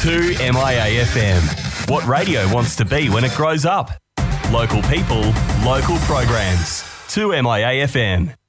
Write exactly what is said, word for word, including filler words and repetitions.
two M I A F M. What radio wants to be when it grows up. Local people, local programs. two M I A F M.